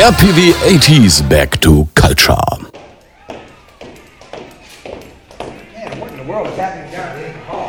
RPW 80s Back to Culture. Man, what in the world is happening down at the hall?